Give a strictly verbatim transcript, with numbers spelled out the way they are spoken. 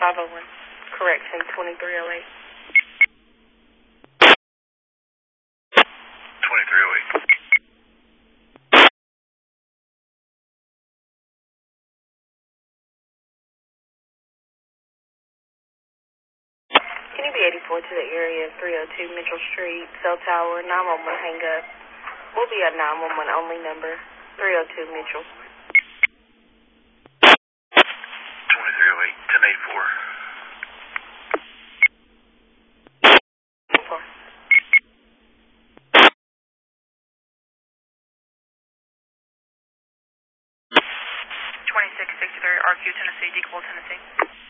five oh one. Correction, twenty-three oh eight. twenty-three oh eight. Can you be eighty-four to the area of three oh two Mitchell Street, cell tower, nine one one hang up. We'll be a nine one one only number, three oh two Mitchell. twenty-three oh eight, ten eighty-four. twenty-six sixty-three R Q, Tennessee, Decool, Tennessee.